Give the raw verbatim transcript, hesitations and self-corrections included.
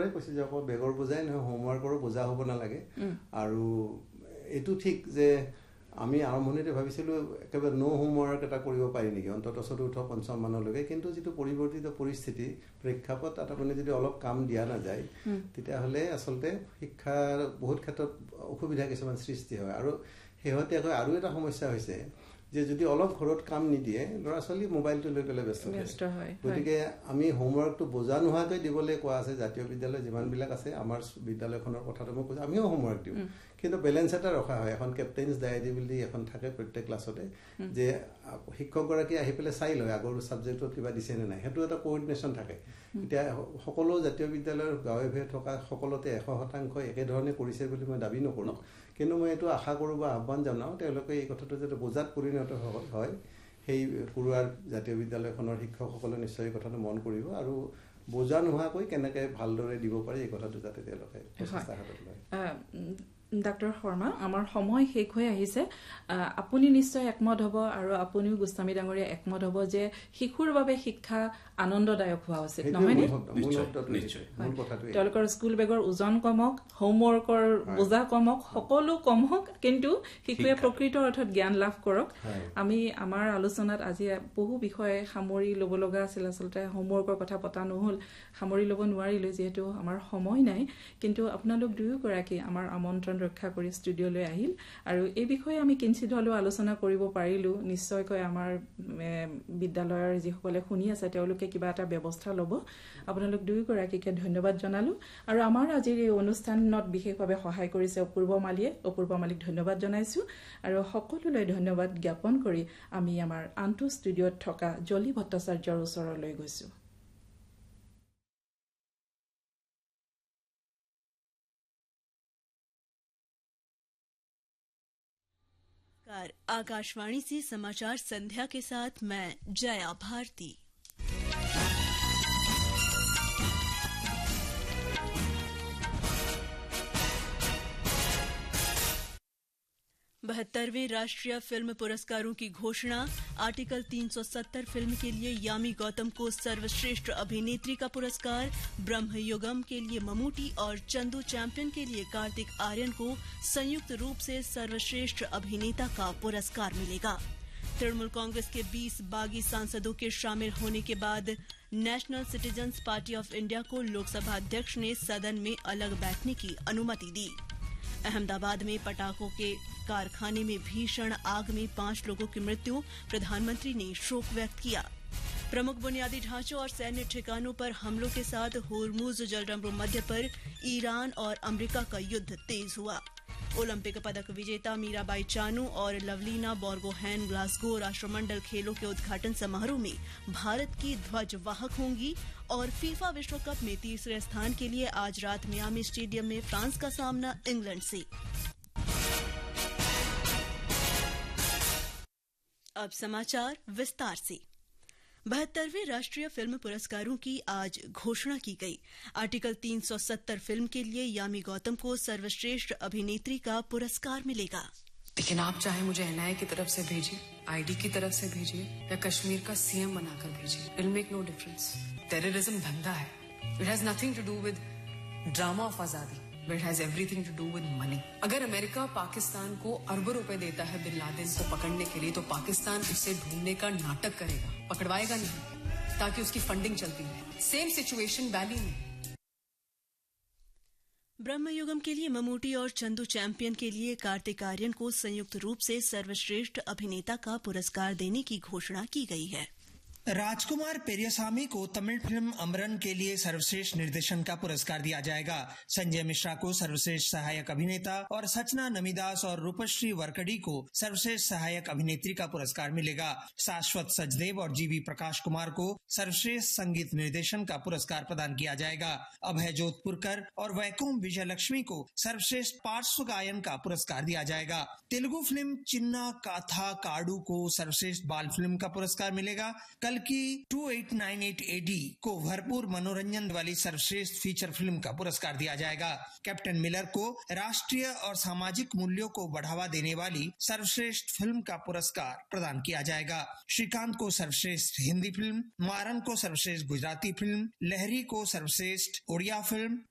পৰাই কৈছে যে অকল বেগৰ বোজাই নহয় হোমৱৰ্কৰো বোজা হ'ব নালাগে আৰু এইটো ঠিক যে আমি আৰম্ভণিতে ভাবিছিলোঁ একেবাৰে নো হোমৱৰ্ক এটা কৰিব পাৰি নেকি অন্তত চতুৰ্থ পঞ্চম মানলৈকে কিন্তু যিটো পৰিৱৰ্তিত পৰিস্থিতি প্ৰেক্ষাপট তাত আপুনি যদি অলপ কাম দিয়া নাযায় তেতিয়াহ'লে আচলতে শিক্ষাৰ বহুত ক্ষেত্ৰত অসুবিধা কিছুমান সৃষ্টি হয় আৰু শেহতীয়াকৈ আৰু এটা সমস্যা হৈছে যে যদি অলপ ঘৰত কাম নিদিয়ে ল'ৰা ছোৱালী মোবাইলটো লৈ পেলাই ব্যস্ত হয় গতিকে আমি হোমৱৰ্কটো বোজা নোহোৱাকৈ দিবলৈ কোৱা আছে জাতীয় বিদ্যালয় যিমানবিলাক আছে আমাৰ বিদ্যালয়খনৰ কথাটো মই কৈছোঁ আমিও হোমৱৰ্ক দিওঁ কিন্তু বেলেঞ্চ এটা ৰখা হয় এখন কেপ্টেইনছ ডায়েৰী বুলি এখন থাকে প্ৰত্যেক ক্লাছতে যে শিক্ষকগৰাকী আহি পেলাই চাই লয় আগৰ ছাবজেক্টত কিবা দিছে নে নাই সেইটো এটা কোঅৰ্ডিনেশ্যন থাকে এতিয়া সকলো জাতীয় বিদ্যালয়ৰ গাঁৱে ভূঞে থকা সকলোতে এশ শতাংশ একেধৰণে কৰিছে বুলি মই দাবী নকৰোঁ কিন্তু মই এইটো আশা কৰোঁ বা আহ্বান জনাওঁ তেওঁলোকে এই কথাটো যাতে বোজাত পৰিণত হয় সেই পৰুৱাৰ জাতীয় বিদ্যালয়খনৰ শিক্ষকসকলে নিশ্চয় এই কথাটো মন কৰিব আৰু বোজা নোহোৱাকৈ কেনেকৈ ভালদৰে দিব পাৰি এই কথাটো যাতে তেওঁলোকে প্ৰচেষ্টা হাতত লয় ডাক্তৰ শৰ্মা আমাৰ সময় শেষ হৈ আহিছে আপুনি নিশ্চয় একমত হ'ব আৰু আপুনিও গোস্বামী ডাঙৰীয়া একমত হ'ব যে শিশুৰ বাবে শিক্ষা আনন্দদায়ক হোৱা উচিত নহয়নে তেওঁলোকৰ স্কুল বেগৰ ওজন কমক হোমৱৰ্কৰ বোজা কমক সকলো কমক কিন্তু শিশুৱে প্ৰকৃত অৰ্থত জ্ঞান লাভ কৰক আমি আমাৰ আলোচনাত আজি বহু বিষয়ে সামৰি ল'ব লগা আছিল আচলতে হোমৱৰ্কৰ কথা পতা নহ'ল সামৰি ল'ব নোৱাৰিলোঁ যিহেতু আমাৰ সময় নাই কিন্তু আপোনালোক দুয়োগৰাকী আমাৰ আমন্ত্ৰণ ৰক্ষা কৰি ষ্টুডিঅ'লৈ আহিল আৰু এই বিষয়ে আমি কিঞ্চিত হ'লেও আলোচনা কৰিব পাৰিলোঁ নিশ্চয়কৈ আমাৰ বিদ্যালয়ৰ যিসকলে শুনি আছে তেওঁলোকে কিবা এটা ব্যৱস্থা ল'ব আপোনালোক দুয়োগৰাকীকে ধন্যবাদ জনালোঁ আৰু আমাৰ আজিৰ এই অনুষ্ঠানত বিশেষভাৱে সহায় কৰিছে অপূৰ্ব মালিয়ে অপূৰ্ব মালিক ধন্যবাদ জনাইছোঁ আৰু সকলোলৈ ধন্যবাদ জ্ঞাপন কৰি আমি আমাৰ আনটো ষ্টুডিঅ'ত থকা জলি ভট্টাচাৰ্যৰ ওচৰলৈ গৈছোঁ आकाशवाणी से समाचार संध्या के साथ मैं जया भारती। बहत्तरवें राष्ट्रीय फिल्म पुरस्कारों की घोषणा। आर्टिकल तीन सौ सत्तर फिल्म के लिए यामी गौतम को सर्वश्रेष्ठ अभिनेत्री का पुरस्कार, ब्रह्मयुगम के लिए ममूटी और चंदू चैंपियन के लिए कार्तिक आर्यन को संयुक्त रूप से सर्वश्रेष्ठ अभिनेता का पुरस्कार मिलेगा। तृणमूल कांग्रेस के बीस बागी सांसदों के शामिल होने के बाद national citizens party of India को लोकसभा अध्यक्ष ने सदन में अलग बैठने की अनुमति दी। अहमदाबाद में पटाखों के कारखाने में भीषण आग में पांच लोगों की मृत्यु, प्रधानमंत्री ने शोक व्यक्त किया। प्रमुख बुनियादी ढांचों और सैन्य ठिकानों पर हमलों के साथ होर्मुज जलरंध्र मध्य पर ईरान और अमेरिका का युद्ध तेज हुआ। ओलंपिक पदक विजेता मीराबाई चानू और लवलीना बोर्गोहेन ग्लासगो राष्ट्रमंडल खेलों के उद्घाटन समारोह में भारत की ध्वजवाहक होंगी और फीफा विश्व कप में तीसरे स्थान के लिए आज रात मियामी स्टेडियम में फ्रांस का सामना इंग्लैंड से। अब समाचार विस्तार से। बहत्तरवें राष्ट्रीय फिल्म पुरस्कारों की आज घोषणा की गई। आर्टिकल तीन सौ सत्तर फिल्म के लिए यामी गौतम को सर्वश्रेष्ठ अभिनेत्री का पुरस्कार मिलेगा। लेकिन आप चाहे मुझे एनआईए की तरफ से भेजिए, आईडी की तरफ से भेजिए या कश्मीर का सीएम बनाकर भेजिए, it will make no difference. Terrorism धंधा है। It has nothing to do with drama of आजादी, but it has everything to do with money. अगर अमेरिका पाकिस्तान को अरबों रुपए देता है बिन लादेन को पकड़ने के लिए, तो पाकिस्तान उसे ढूंढने का नाटक करेगा, पकड़वाएगा नहीं, ताकि उसकी फंडिंग चलती है। सेम सिचुएशन बैली में। ब्रह्मयुगम के लिए ममूटी और चंदू चैंपियन के लिए कार्तिक आर्यन को संयुक्त रूप से सर्वश्रेष्ठ अभिनेता का पुरस्कार देने की घोषणा की गई है। राजकुमार पेरियासामी को तमिल फिल्म अमरन के लिए सर्वश्रेष्ठ निर्देशन का पुरस्कार दिया जाएगा। संजय मिश्रा को सर्वश्रेष्ठ सहायक अभिनेता और सचना नमिदास और रूपश्री वरकड़ी को सर्वश्रेष्ठ सहायक अभिनेत्री का पुरस्कार मिलेगा। शाश्वत सचदेव और जीवी प्रकाश कुमार को सर्वश्रेष्ठ संगीत निर्देशन का पुरस्कार प्रदान किया जाएगा। अभय जोधपुरकर और वैकुम विजयलक्ष्मी को सर्वश्रेष्ठ पार्श्व गायन का पुरस्कार दिया जाएगा। तेलुगु फिल्म चिन्ना काथा काडू को सर्वश्रेष्ठ बाल फिल्म का पुरस्कार मिलेगा। कल की अट्ठाईस सौ अट्ठानवे एडी को भरपूर मनोरंजन वाली सर्वश्रेष्ठ फीचर फिल्म का पुरस्कार दिया जाएगा। कैप्टन मिलर को राष्ट्रीय और सामाजिक मूल्यों को बढ़ावा देने वाली सर्वश्रेष्ठ फिल्म का पुरस्कार प्रदान किया जाएगा। श्रीकांत को सर्वश्रेष्ठ हिंदी फिल्म, मारन को सर्वश्रेष्ठ गुजराती फिल्म, लहरी को सर्वश्रेष्ठ उड़िया फिल्म,